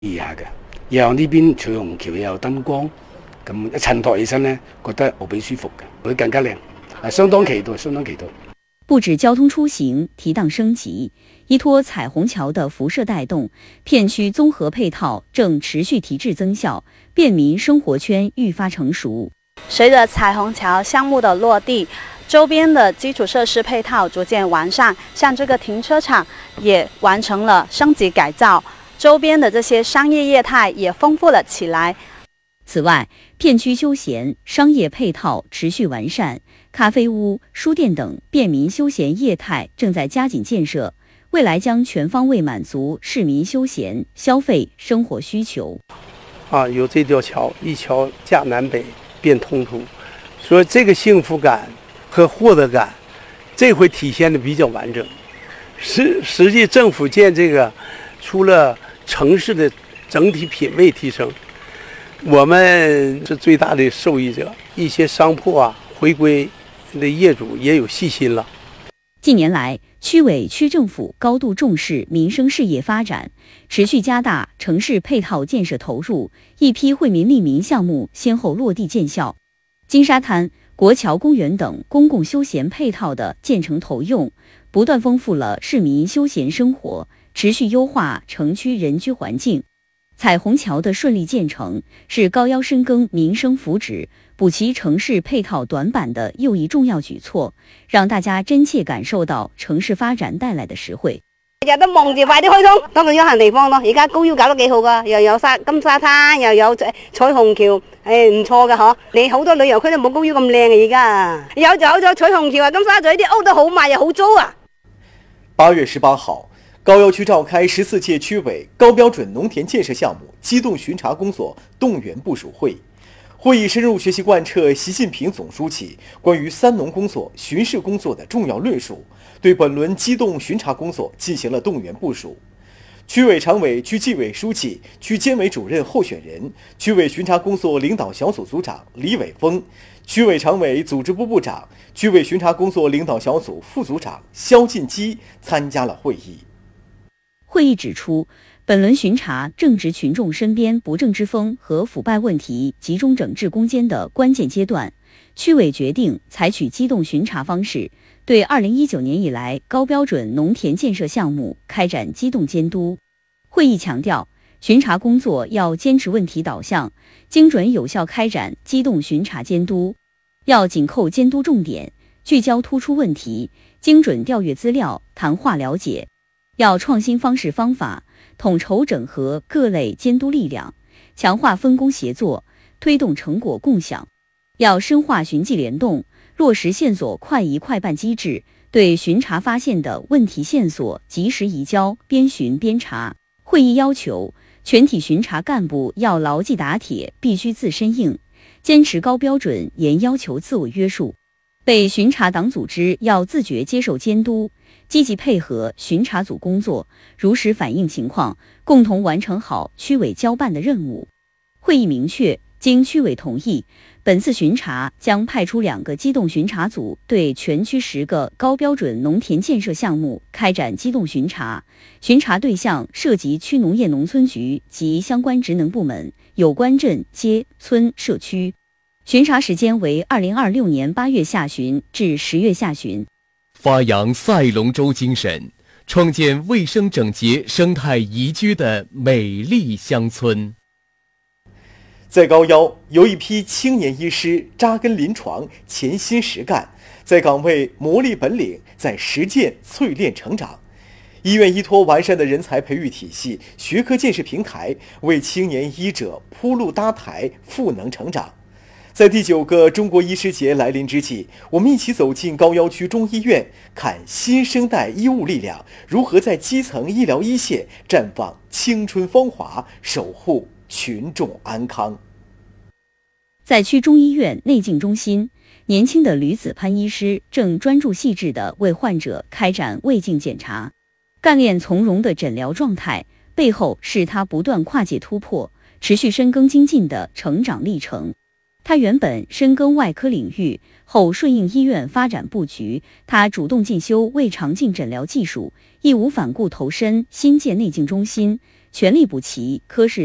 意下嘅。然後呢邊彩虹橋又有燈光，咁一襯托起身呢，覺得無比舒服嘅，會更加靚，相當期待，相當期待。 不止交通出行提档升级，依托彩虹桥的辐射带动，片区综合配套正持续提质增效，便民生活圈愈发成熟。 随着彩虹桥项目的落地，周边的基础设施配套逐渐完善，像这个停车场也完成了升级改造，周边的这些商业业态也丰富了起来。 此外，片区休闲商业配套持续完善，咖啡屋、书店等便民休闲业态正在加紧建设，未来将全方位满足市民休闲、消费、生活需求。 有这条桥，一桥架南北变通途，所以这个幸福感和获得感，这回体现的比较完整。实际政府建这个，除了城市的整体品位提升，我们是最大的受益者。一些商铺回归的业主也有细心了。 近年来，区委区政府高度重视民生事业发展，持续加大城市配套建设投入，一批惠民利民项目先后落地见效。金沙滩、国桥公园等公共休闲配套的建成投用，不断丰富了市民休闲生活，持续优化城区人居环境。彩虹桥的顺利建成，是高腰深耕民生福祉、补齐城市配套短板的又一重要举措，讓大家真切感受到城市發展帶來的實惠。 日都望住快啲開通，當個休閒地方咯。而家高腰搞得幾好噶，又有金沙灘，又有彩虹橋，唔錯噶嗬。你好多旅遊區都冇高腰咁靚嘅而家。有咗彩虹橋金沙咀啲屋都好賣又好租啊。 8月18號，高要區召開14屆區委高標準農田建設項目機動巡查工作動員部署會議。會議深入學習貫徹習近平總書記關於三農工作、巡視工作的重要論述，對本輪機動巡查工作進行了動員部署。區委常委、區紀委書記、區監委主任候選人、區委巡查工作領導小組組長李偉峰、區委常委、組織部部長、區委巡查工作領導小組副組長肖進基參加了會議。 會議指出，本輪巡查正值群眾身邊不正之風和腐敗問題集中整治攻堅的關鍵階段，區委決定採取機動巡查方式，對2019年以來高標準農田建設項目開展機動監督。會議強調，巡查工作要堅持問題導向，精準有效開展機動巡查監督，要緊扣監督重點，聚焦突出問題，精準調閱資料，談話了解。要創新方式方法，統籌整合各類監督力量，強化分工協作，推動成果共享。要深化巡紀聯動，落實線索快移快辦機制，對巡查發現的問題線索及時移交，邊巡邊查。會議要求全體巡查幹部要牢記打鐵，必須自身硬，堅持高標準，嚴要求自我約束。被巡查黨組織要自覺接受監督，積極配合巡查組工作，如實反映情況，共同完成好區委交辦的任務。會議明確，經區委同意，本次巡查將派出2個機動巡查組，對全區10個高標準農田建設項目開展機動巡查。巡查對象涉及區農業農村局及相關職能部門、有關鎮、街、村、社區。巡查時間為2026年8月下旬至10月下旬。 發揚賽龍舟精神，創建衛生整潔、生態宜居的美麗鄉村。 在高腰，有一批青年醫師扎根臨床，潛心實幹，在崗位磨礪本領，在實踐淬煉成長。醫院依托完善的人才培育體系、學科建設平台，為青年醫者鋪路搭台，賦能成長。在第9個中國醫師節來臨之際，我們一起走進高要區中醫院，看新生代醫務力量如何在基層醫療一線綻放青春風華，守護群眾安康。 在區中醫院內鏡中心，年輕的呂子潘醫師正專注細緻地為患者開展胃鏡檢查，幹練從容的診療狀態，背後是他不斷跨界突破、持續深耕精進的成長歷程。他原本深耕外科領域，後順應醫院發展佈局，他主動進修胃腸鏡診療技術，義無反顧投身新建內鏡中心， 全力补齐科室